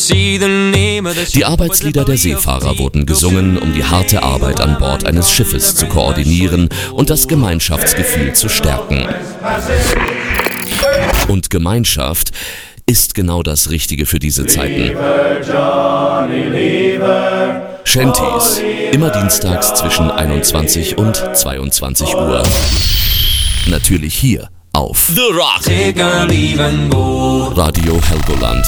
Die Arbeitslieder der Seefahrer wurden gesungen, um die harte Arbeit an Bord eines Schiffes zu koordinieren und das Gemeinschaftsgefühl zu stärken. Und Gemeinschaft ist genau das Richtige für diese Zeiten. Shanties, immer dienstags zwischen 21 und 22 Uhr. Natürlich hier auf The Rock. Radio Helgoland.